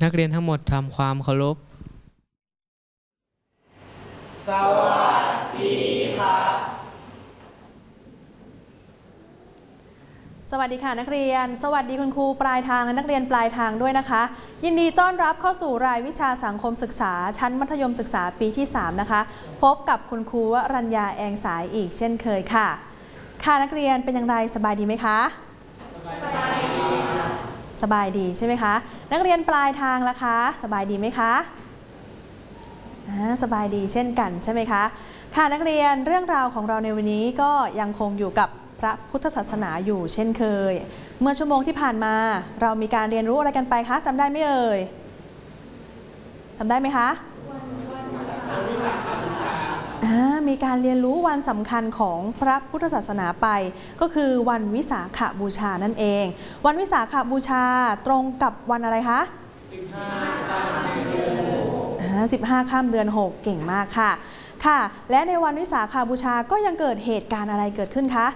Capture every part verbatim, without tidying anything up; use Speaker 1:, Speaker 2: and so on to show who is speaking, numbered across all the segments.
Speaker 1: นักเรียนทั้งหมดทำความเคารพ
Speaker 2: สวัสดีครับ
Speaker 3: สวัสดีค่ะนักเรียนสวัสดีคุณครูปลายทางและนักเรียนปลายทางด้วยนะคะยินดีต้อนรับเข้าสู่รายวิชาสังคมศึกษาชั้นมัธยมศึกษาปีที่สามนะคะพบกับคุณครูวรัญญาแองสายอีกเช่นเคยค่ะค่ะนักเรียนเป็นอย่างไรสบายดีไหมคะสบายดีสบายดีใช่ไหมคะนักเรียนปลายทางล่ะคะสบายดีไหมคะสบายดีเช่นกันใช่ไหมคะค่ะนักเรียนเรื่องราวของเราในวันนี้ก็ยังคงอยู่กับพระพุทธศาสนาอยู่เช่นเคยเมื่อชั่วโมงที่ผ่านมาเรามีการเรียนรู้อะไรกันไปคะจำได้ไหมเอ่ยจำได้ไหมคะมีการเรียนรู้วันสำคัญของพระพุทธศาสนาไปก็คือวันวิสาขบูชานั่นเองวันวิสาขบูชาตรงกับวันอะไรคะสิบห้าค่ำเดือนหกเก่งมากค่ะค่ะและในวันวิสาขบูชาก็ยังเกิดเหตุการณ์อะไรเกิดขึ้นคะ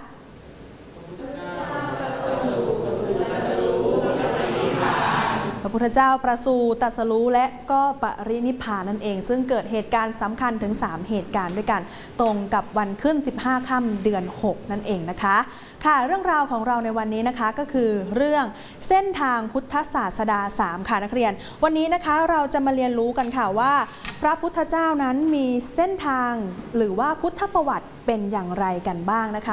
Speaker 3: พระพุทธเจ้าประสูติตรัสรู้และก็ปรินิพพานนั่นเองซึ่งเกิดเหตุการณ์สำคัญถึงสามเหตุการณ์ด้วยกันตรงกับวันขึ้นสิบห้าค่ำเดือนหกนั่นเองนะคะค่ะเรื่องราวของเราในวันนี้นะคะก็คือเรื่องเส้นทางพุทธศาสดาสามค่ะนักเรียนวันนี้นะคะเราจะมาเรียนรู้กันค่ะว่าพระพุทธเจ้านั้นมีเส้นทางหรือว่าพุทธประวัติเป็นอย่างไรกันบ้างนะคะ